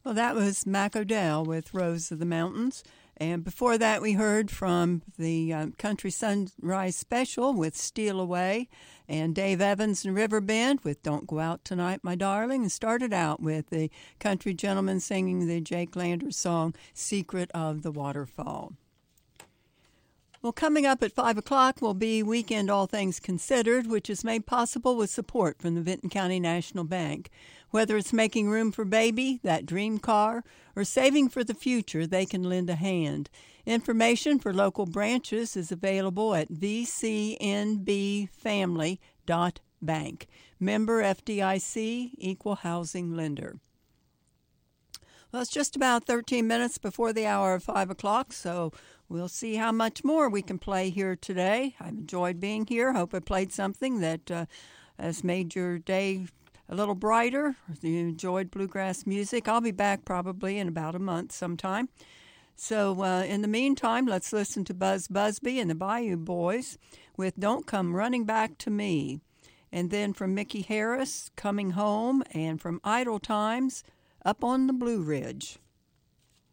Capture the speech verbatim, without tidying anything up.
Well, that was Mac O'Dell with Rose of the Mountains. And before that, we heard from the uh, Country Sunrise Special with Steal Away, and Dave Evans and Riverbend with Don't Go Out Tonight, My Darling, and started out with the country gentleman singing the Jake Landers song, Secret of the Waterfall. Well, coming up at five o'clock will be Weekend All Things Considered, which is made possible with support from the Vinton County National Bank. Whether it's making room for baby, that dream car, or saving for the future, they can lend a hand. Information for local branches is available at v c n b family dot bank. Member F D I C, Equal Housing Lender. Well, it's just about thirteen minutes before the hour of five o'clock, so we'll see how much more we can play here today. I've enjoyed being here. Hope I played something that uh, has made your day a little brighter. You enjoyed bluegrass music. I'll be back probably in about a month sometime. So uh, in the meantime, let's listen to Buzz Busby and the Bayou Boys with Don't Come Running Back to Me. And then from Mickey Harris, Coming Home, and from Idle Times, Up on the Blue Ridge.